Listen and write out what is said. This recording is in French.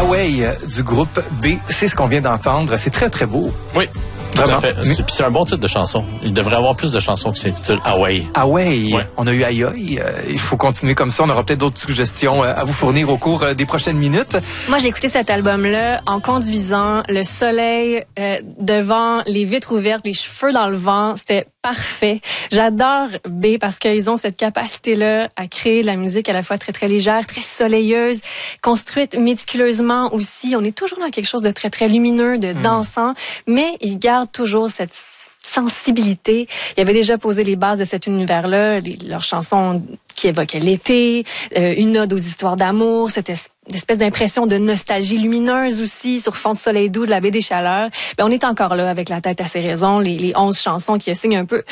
Away du groupe B, c'est ce qu'on vient d'entendre. C'est très, très beau. Oui. Tout à fait. C'est un bon titre de chanson. Il devrait y avoir plus de chansons qui s'intitulent Away. Away. Ouais. On a eu Aïe Aïe. Il faut continuer comme ça. On aura peut-être d'autres suggestions à vous fournir au cours des prochaines minutes. Moi, j'ai écouté cet album-là en conduisant, le soleil devant, les vitres ouvertes, les cheveux dans le vent. C'était parfait. J'adore B parce qu'ils ont cette capacité-là à créer de la musique à la fois très, très légère, très soleilleuse, construite méticuleusement aussi. On est toujours dans quelque chose de très, très lumineux, de dansant, mais ils gardent toujours cette sensibilité. Ils avaient déjà posé les bases de cet univers-là, leurs chansons qui évoquaient l'été, une ode aux histoires d'amour, cette espèce d'impression de nostalgie lumineuse aussi sur fond de soleil doux de la baie des Chaleurs. Ben, on est encore là avec la tête à ses raisons, les 11 chansons qui signent un peu